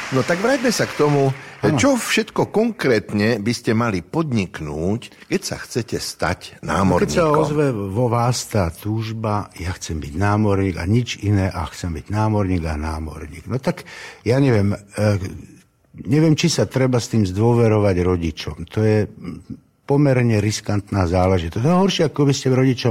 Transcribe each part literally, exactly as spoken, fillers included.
No tak vráťme sa k tomu, ano. Čo všetko konkrétne by ste mali podniknúť, keď sa chcete stať námorníkom? Keď sa ozve vo vás tá túžba, ja chcem byť námorník a nič iné a chcem byť námorník a námorník. No tak ja neviem, neviem, či sa treba s tým zdôverovať rodičom. To je pomerne riskantná záležitosť. To je horšie, ako by ste rodičom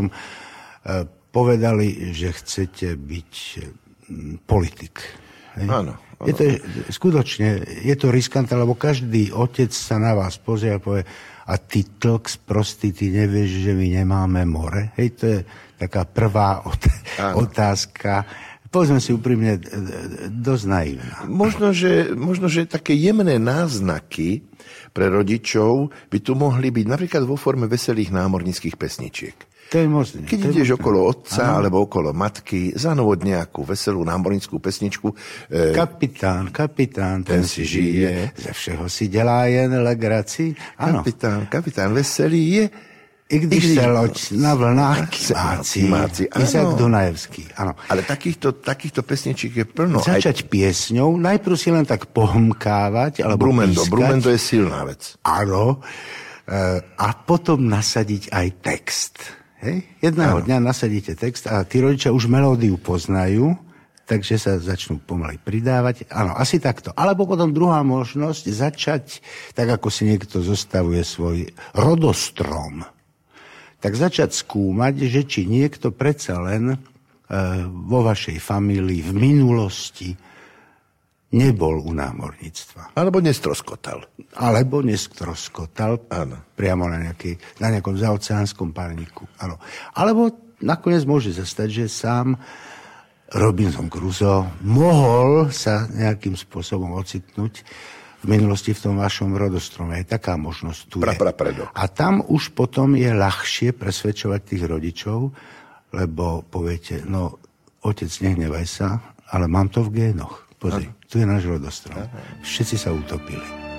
povedali, že chcete byť politik. Hej? Áno. Je to, skutočne, je to riskantné, lebo každý otec sa na vás pozrie a povie, a ty tlk sprostý, ty nevieš, že my nemáme more? Hej, to je taká prvá ot- otázka. Povedzme si úprimne, dosť naivná. Možno že, možno, že také jemné náznaky pre rodičov by tu mohli byť napríklad vo forme veselých námorníckych pesničiek. To je možné. Keď to ideš možné. Okolo otca ano. Alebo okolo matky, zanúvod nejakú veselú námorníckú pesničku. E... Kapitán, kapitán, ten, ten si žije, ze všeho si dělá jen legraci. Ano. Kapitán, kapitán veselý je, i když, I když se loď na vlnách máci. Izák Dunajevský, áno. Ale takýchto, takýchto pesničiek je plno. Začať aj... piesňou, najprv si len tak pohmkávať, alebo Brumendo, pískať. Brumendo je silná vec. Áno. E, a potom nasadiť aj text. Hej? Jedného ano. Dňa nasadíte text a tí rodičia už melódiu poznajú, takže sa začnú pomaly pridávať. Áno, asi takto. Alebo potom druhá možnosť, začať, tak ako si niekto zostavuje svoj rodostrom, tak začať skúmať, že či niekto predsa len e, vo vašej famílii v minulosti nebol u námorníctva. Alebo nestroskotal. Alebo nestroskotal. Áno. Priamo na, nejakej, na nejakom zaoceánskom párniku. Áno. Alebo nakoniec môže zastať, že sám Robinson Crusoe mohol sa nejakým spôsobom ocitnúť v minulosti v tom vašom rodostrome. Aj taká možnosť tu pra, je. Pra, predo. A tam už potom je ľahšie presvedčovať tých rodičov, lebo poviete, no otec, nehnevaj sa, ale mám to v génoch. Pozri, tu je náš rodostrom. Všetci sa utopili.